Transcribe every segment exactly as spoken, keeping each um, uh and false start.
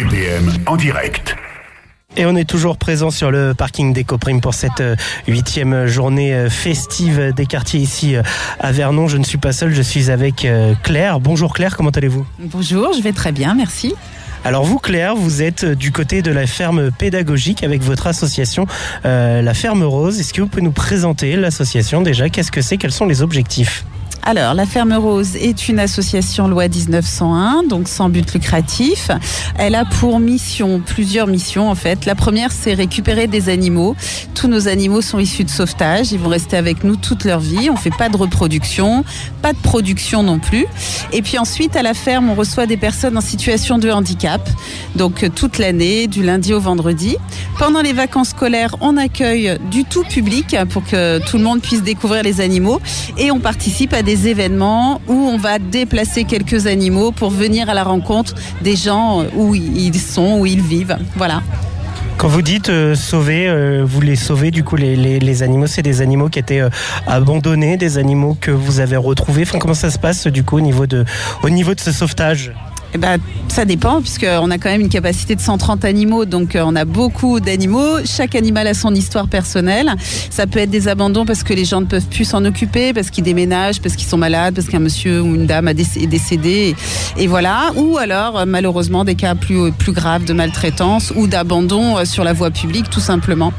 D P M en direct. Et on est toujours présent sur le parking d'Ecoprime pour cette huitième journée festive des quartiers ici à Vernon. Je ne suis pas seul, je suis avec Claire. Bonjour Claire, comment allez-vous ? Bonjour, je vais très bien, merci. Alors vous Claire, vous êtes du côté de la ferme pédagogique avec votre association euh, La Ferme Rose. Est-ce que vous pouvez nous présenter l'association déjà ? Qu'est-ce que c'est ? Quels sont les objectifs ? Alors, la Ferme Rose est une association loi dix-neuf cent un, donc sans but lucratif. Elle a pour mission, plusieurs missions en fait. La première, c'est récupérer des animaux. Tous nos animaux sont issus de sauvetage. Ils vont rester avec nous toute leur vie. On fait pas de reproduction, pas de production non plus. Et puis ensuite, à la ferme, on reçoit des personnes en situation de handicap. Donc, toute l'année, du lundi au vendredi. Pendant les vacances scolaires, on accueille du tout public pour que tout le monde puisse découvrir les animaux. Et on participe à des événements où on va déplacer quelques animaux pour venir à la rencontre des gens où ils sont, où ils vivent. Voilà. Quand vous dites euh, sauver, euh, vous les sauvez du coup les, les, les animaux, c'est des animaux qui étaient euh, abandonnés, des animaux que vous avez retrouvés. Enfin, comment ça se passe du coup au niveau de, au niveau de ce sauvetage ? Eh ben, ça dépend puisqu'on a quand même une capacité de cent trente animaux, donc on a beaucoup d'animaux. Chaque animal a son histoire personnelle. Ça peut être des abandons parce que les gens ne peuvent plus s'en occuper, parce qu'ils déménagent, parce qu'ils sont malades, parce qu'un monsieur ou une dame est décédé. Et voilà. Ou alors, malheureusement, des cas plus, plus graves de maltraitance ou d'abandon sur la voie publique, tout simplement.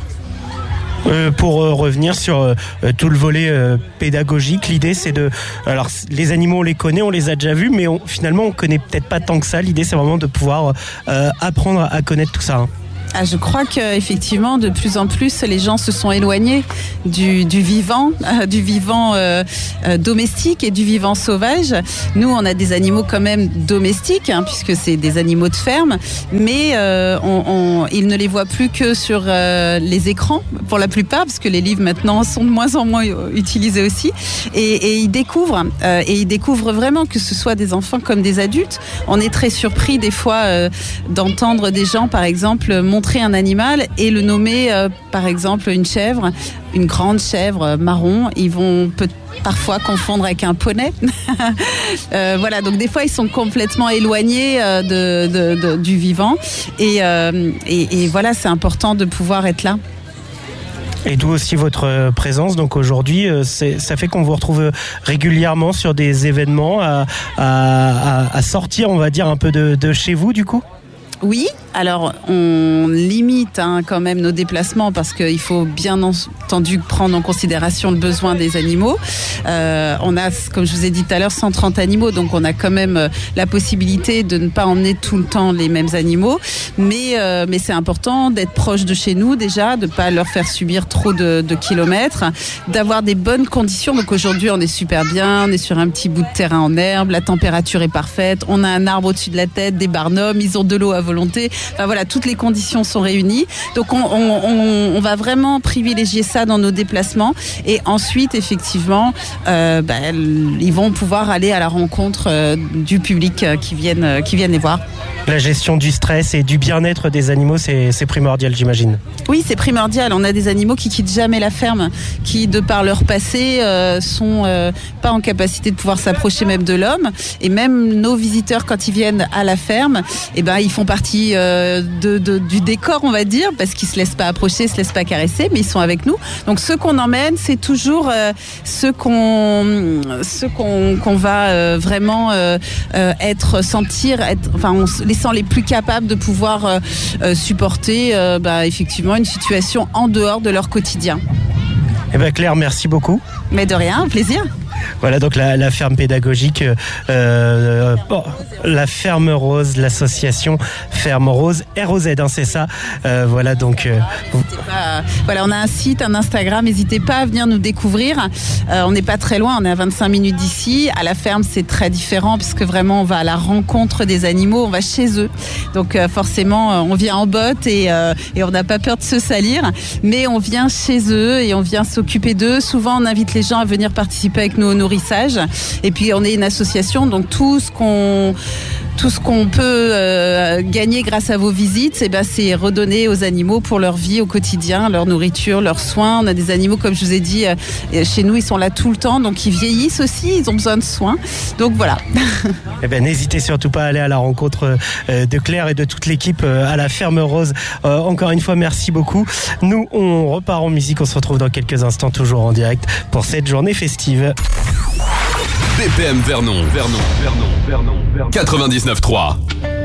Euh, pour euh, revenir sur euh, tout le volet euh, pédagogique, l'idée c'est de... Alors les animaux on les connaît, on les a déjà vus, mais on, finalement on connaît peut-être pas tant que ça. L'idée c'est vraiment de pouvoir euh, apprendre à connaître tout ça. Hein. Ah, je crois qu'effectivement, de plus en plus, les gens se sont éloignés du, du vivant, euh, du vivant euh, euh, domestique et du vivant sauvage. Nous, on a des animaux quand même domestiques, hein, puisque c'est des animaux de ferme, mais euh, on, on, ils ne les voient plus que sur euh, les écrans, pour la plupart, parce que les livres maintenant sont de moins en moins utilisés aussi. Et, et ils découvrent, euh, et ils découvrent vraiment que ce soit des enfants comme des adultes. On est très surpris des fois euh, d'entendre des gens, par exemple, montrer un animal et le nommer euh, par exemple une chèvre, une grande chèvre marron. Ils vont peut parfois confondre avec un poney. euh, voilà, donc des fois ils sont complètement éloignés euh, de, de, de, du vivant et, euh, et, et voilà, c'est important de pouvoir être là. Et d'où aussi votre présence. Donc aujourd'hui, c'est, ça fait qu'on vous retrouve régulièrement sur des événements à, à, à, à sortir, on va dire, un peu de, de chez vous du coup ? Oui, alors on limite hein, quand même nos déplacements parce qu'il faut bien entendu prendre en considération le besoin des animaux. Euh, on a, comme je vous ai dit tout à l'heure, cent trente animaux, donc on a quand même la possibilité de ne pas emmener tout le temps les mêmes animaux. Mais, euh, mais c'est important d'être proche de chez nous déjà, de ne pas leur faire subir trop de, de kilomètres, d'avoir des bonnes conditions. Donc aujourd'hui on est super bien, on est sur un petit bout de terrain en herbe, la température est parfaite, on a un arbre au-dessus de la tête, des barnums, ils ont de l'eau à volonté. Enfin voilà, toutes les conditions sont réunies. Donc on, on, on, on va vraiment privilégier ça dans nos déplacements. Et ensuite, effectivement, euh, bah, ils vont pouvoir aller à la rencontre euh, du public euh, qui viennent, euh, qui viennent les voir. La gestion du stress et du bien-être des animaux, c'est, c'est primordial, j'imagine. Oui, c'est primordial. On a des animaux qui quittent jamais la ferme, qui, de par leur passé, euh, sont euh, pas en capacité de pouvoir s'approcher même de l'homme. Et même nos visiteurs, quand ils viennent à la ferme, eh ben, ils font partie euh, de, de, du décor, on va dire, parce qu'ils se laissent pas approcher, se laissent pas caresser, mais ils sont avec nous. Donc, ceux qu'on emmène, c'est toujours euh, ceux qu'on, ceux qu'on, qu'on va euh, vraiment euh, euh, être, sentir, être, enfin, on, les sent les plus capables de pouvoir euh, euh, supporter, euh, bah, effectivement, une situation en dehors de leur quotidien. Eh bien Claire, merci beaucoup. Mais de rien, un plaisir. Voilà donc la, la ferme pédagogique, euh, euh, oh, la Ferme Rose, l'association Ferme Rose, R O Z, hein, c'est ça. Euh, voilà donc. Euh, pas, voilà, on a un site, un Instagram. N'hésitez pas à venir nous découvrir. Euh, on n'est pas très loin, on est à vingt-cinq minutes d'ici. À la ferme, c'est très différent puisque vraiment on va à la rencontre des animaux, on va chez eux. Donc euh, forcément, on vient en botte et, euh, et on n'a pas peur de se salir, mais on vient chez eux et on vient s'occuper d'eux. Souvent, on invite les gens à venir participer avec nous au nourrissage. Et puis, on est une association, donc tout ce qu'on tout ce qu'on peut euh, gagner grâce à vos visites, eh ben, c'est redonner aux animaux pour leur vie au quotidien, leur nourriture, leurs soins. On a des animaux, comme je vous ai dit, euh, chez nous, ils sont là tout le temps, donc ils vieillissent aussi, ils ont besoin de soins. Donc voilà. Eh ben, n'hésitez surtout pas à aller à la rencontre euh, de Claire et de toute l'équipe euh, à la Ferme Rose. Euh, encore une fois, merci beaucoup. Nous, on repart en musique. On se retrouve dans quelques instants, toujours en direct pour cette journée festive. B P M Vernon, Vernon, Vernon, Vernon, Vernon. quatre-vingt-dix-neuf trois.